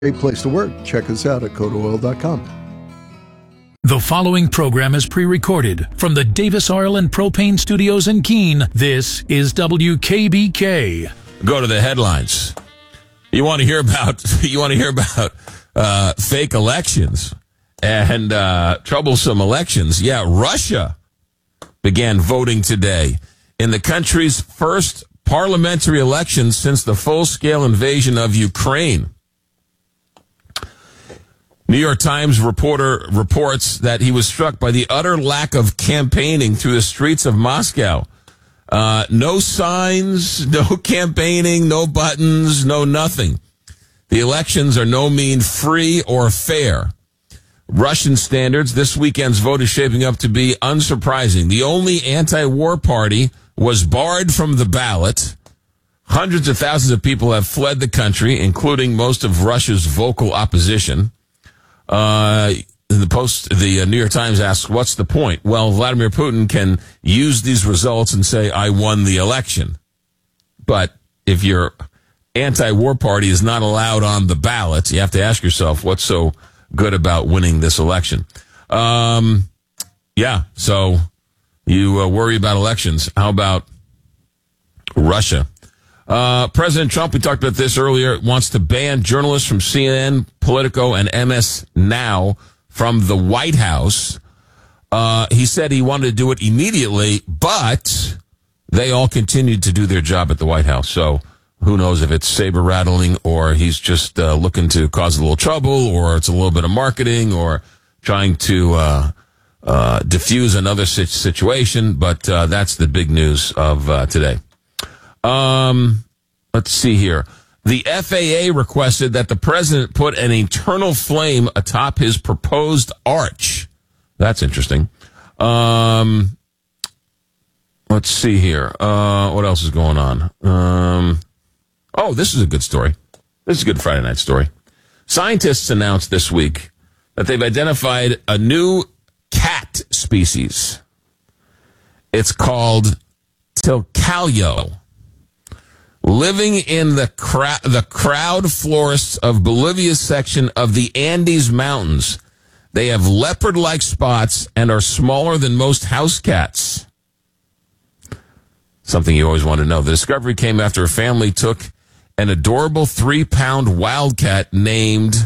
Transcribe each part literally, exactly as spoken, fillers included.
Great place to work. Check us out at coda oil dot com. The following program is pre-recorded from the Davis Oil and Propane Studios in Keene. This is W K B K. Go to the headlines. You want to hear about you want to hear about uh, fake elections and uh, troublesome elections. Yeah, Russia began voting today in the country's first parliamentary election since the full-scale invasion of Ukraine. New York Times reporter reports that he was struck by the utter lack of campaigning through the streets of Moscow. Uh, no signs, no campaigning, no buttons, no nothing. The elections are no mean free or fair. Russian standards, this weekend's vote is shaping up to be unsurprising. The only anti-war party was barred from the ballot. Hundreds of thousands of people have fled the country, including most of Russia's vocal opposition. Uh, the Post, the uh, New York Times asks, what's the point? Well, Vladimir Putin can use these results and say, I won the election. But if your anti-war party is not allowed on the ballot, you have to ask yourself, what's so good about winning this election? Um, yeah, so you uh, worry about elections. How about Russia? Uh, President Trump, we talked about this earlier, wants to ban journalists from C N N, Politico, and M S Now from the White House. Uh, he said he wanted to do it immediately, but they all continued to do their job at the White House. So who knows if it's saber rattling or he's just uh, looking to cause a little trouble, or it's a little bit of marketing, or trying to uh, uh, diffuse another situation. But uh, that's the big news of uh, today. Um, let's see here. The F A A requested that the president put an eternal flame atop his proposed arch. That's interesting. Um, let's see here. Uh, what else is going on? Um, oh, this is a good story. This is a good Friday night story. Scientists announced this week that they've identified a new cat species. It's called Tilcalio. Living in the cra- the crowd forests of Bolivia's section of the Andes Mountains, they have leopard-like spots and are smaller than most house cats. Something you always want to know. The discovery came after a family took an adorable three-pound wildcat named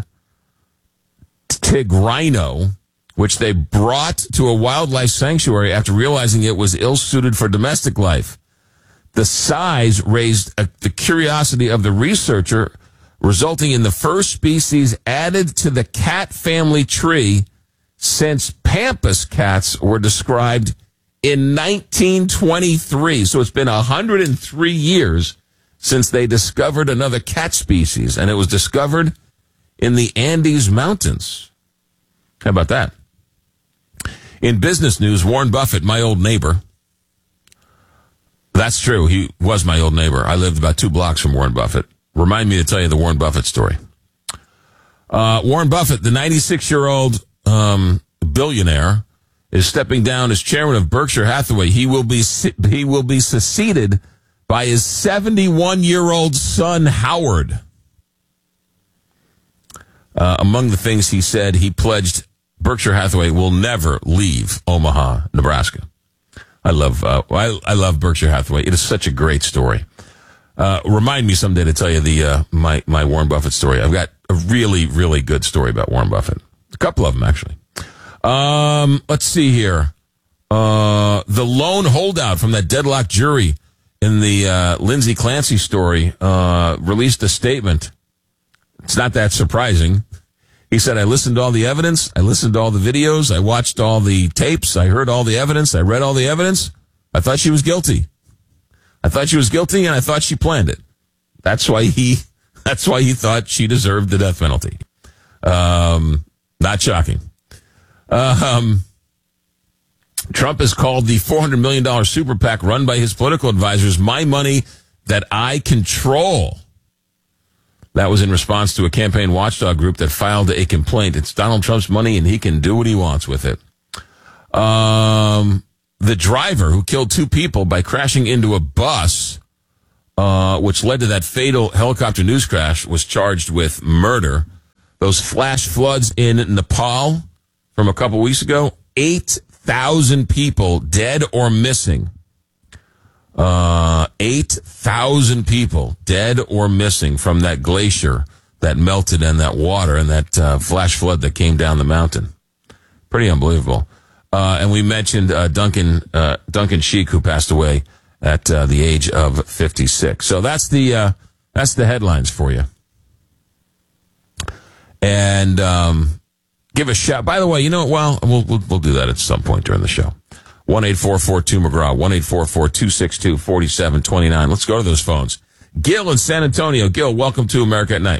Tigrino, which they brought to a wildlife sanctuary after realizing it was ill-suited for domestic life. The size raised uh, the curiosity of the researcher, resulting in the first species added to the cat family tree since pampas cats were described in nineteen twenty-three. So it's been one hundred three years since they discovered another cat species, and it was discovered in the Andes Mountains. How about that? In business news, Warren Buffett, my old neighbor. That's true. He was my old neighbor. I lived about two blocks from Warren Buffett. Remind me to tell you the Warren Buffett story. Uh, Warren Buffett, the ninety-six-year-old um, billionaire, is stepping down as chairman of Berkshire Hathaway. He will be he will be succeeded by his seventy-one-year-old son, Howard. Uh, among the things he said, he pledged Berkshire Hathaway will never leave Omaha, Nebraska. I love uh, I, I love Berkshire Hathaway. It is such a great story. Uh, remind me someday to tell you the uh, my my Warren Buffett story. I've got a really really good story about Warren Buffett. A couple of them actually. Um, let's see here. Uh, the lone holdout from that deadlocked jury in the uh, Lindsay Clancy story uh, released a statement. It's not that surprising. He said, I listened to all the evidence. I listened to all the videos. I watched all the tapes. I heard all the evidence. I read all the evidence. I thought she was guilty. I thought she was guilty, and I thought she planned it. That's why he, that's why he thought she deserved the death penalty. Um, not shocking. Um, Trump has called the four hundred million dollars super PAC run by his political advisors my money that I control. That was in response to a campaign watchdog group that filed a complaint. It's Donald Trump's money, and he can do what he wants with it. Um, the driver who killed two people by crashing into a bus, uh, which led to that fatal helicopter news crash, was charged with murder. those flash floods in Nepal from a couple weeks ago, eight thousand people dead or missing. Uh, eight thousand people dead or missing from that glacier that melted and that water and that uh, flash flood that came down the mountain. Pretty unbelievable. Uh, and we mentioned uh, Duncan uh, Duncan Sheik, who passed away at uh, the age of fifty-six. So that's the uh, that's the headlines for you. And um, give a shout. By the way, you know, well, we'll we'll, we'll do that at some point during the show. one eight four four two McGraw, one eight four four two six two four seven two nine. Let's go to those phones. Gil in San Antonio. Gil, welcome to America at Night.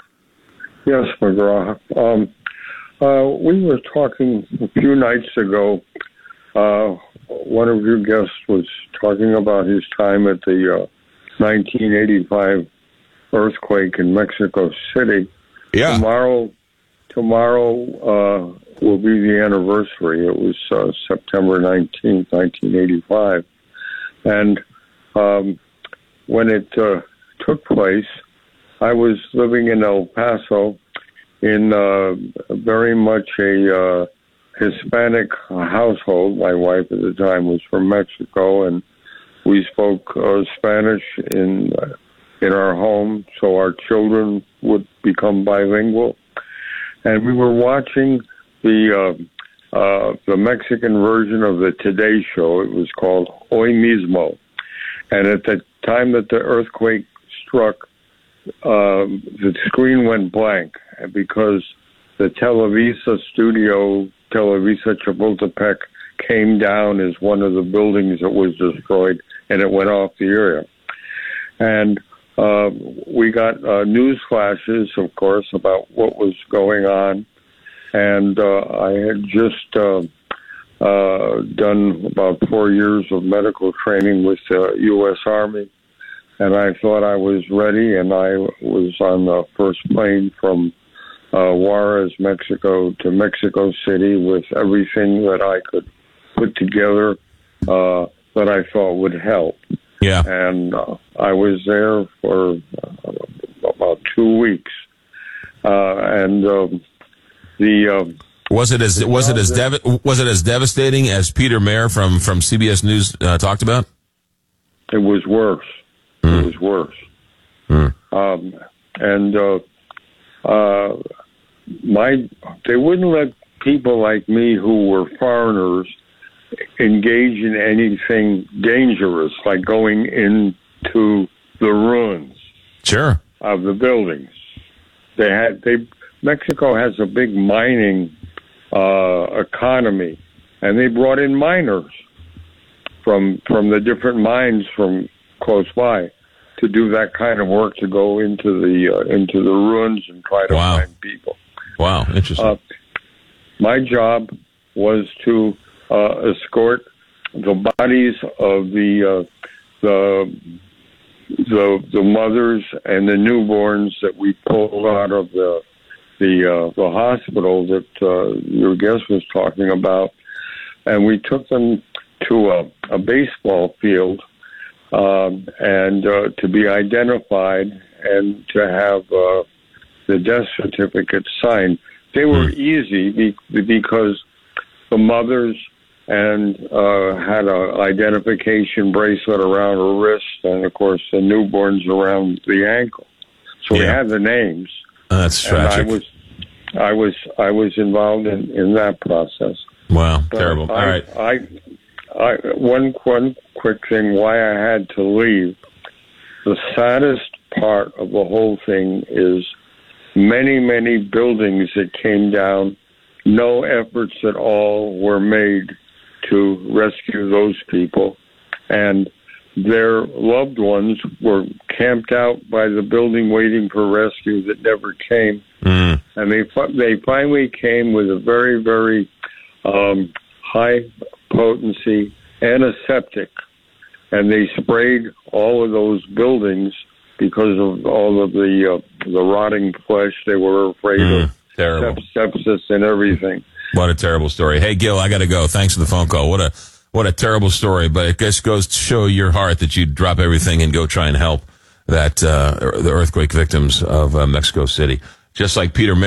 Yes, McGraw. Um, uh, we were talking a few nights ago. Uh, one of your guests was talking about his time at the uh, nineteen eighty-five earthquake in Mexico City. Yeah. Tomorrow, tomorrow uh, will be the anniversary. It was uh, September nineteenth, nineteen eighty-five. And um, when it uh, took place, I was living in El Paso in uh, very much a uh, Hispanic household. My wife at the time was from Mexico, and we spoke uh, Spanish in uh, in our home, so our children would become bilingual. And we were watching the uh, uh, the Mexican version of the Today Show. It was called Hoy Mismo. And at the time that the earthquake struck, um, the screen went blank because the Televisa studio, Televisa Chapultepec, came down as one of the buildings that was destroyed, and it went off the air. And uh, we got uh, news flashes, of course, about what was going on. And uh, I had just uh, uh, done about four years of medical training with the U S Army, and I thought I was ready, and I was on the first plane from uh, Juarez, Mexico, to Mexico City with everything that I could put together uh, that I thought would help. Yeah. And uh, I was there for uh, about two weeks, uh, and um, the um, was it as was it as dev- was it as devastating as Peter Mayer from from C B S News uh, talked about? It was worse. Mm. It was worse. Mm. Um, and uh, uh, my they wouldn't let people like me who were foreigners engage in anything dangerous, like going into the ruins Sure. of the buildings. They had they Mexico has a big mining uh, economy, and they brought in miners from from the different mines from close by to do that kind of work, to go into the uh, into the ruins and try to Wow. find people. Wow, interesting. Uh, my job was to uh, escort the bodies of the uh, the the the mothers and the newborns that we pulled out of the the uh, the hospital that uh, your guest was talking about, and we took them to a, a baseball field um, and uh, to be identified and to have uh, the death certificate signed. They were Hmm. easy be- because the mothers and uh, had a identification bracelet around her wrist, and of course the newborns around the ankle. So we Yeah. had the names. That's And tragic. I was, I was, I was involved in, in that process. wow, But terrible. I, All right. I, I, one, one quick thing why I had to leave. The saddest part of the whole thing is many, many buildings that came down. No efforts at all were made to rescue those people, and their loved ones were camped out by the building waiting for rescue that never came. Mm. And they fi- they finally came with a very, very um, high potency antiseptic, and they sprayed all of those buildings because of all of the uh, the rotting flesh. They were afraid Mm. of Terrible. sep- sepsis and everything. What a terrible story. Hey, Gil, I got to go. Thanks for the phone call. What a what a terrible story. But it just goes to show your heart that you drop everything and go try and help that uh, the earthquake victims of uh, Mexico City. Just like Peter Mayer.